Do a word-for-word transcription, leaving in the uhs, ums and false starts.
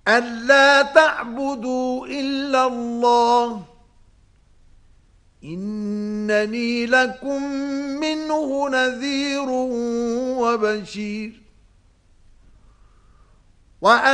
ألا تعبدوا إلا الله إنني لكم منه نذير وبشير. وأن